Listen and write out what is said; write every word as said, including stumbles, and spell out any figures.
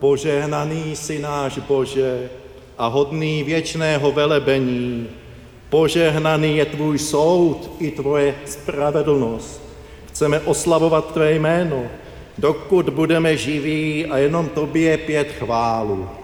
Požehnaný jsi náš Bože a hodný věčného velebení. Požehnaný je tvůj soud i tvoje spravedlnost. Chceme oslavovat tvé jméno, dokud budeme živí a jenom tobě pět chválu.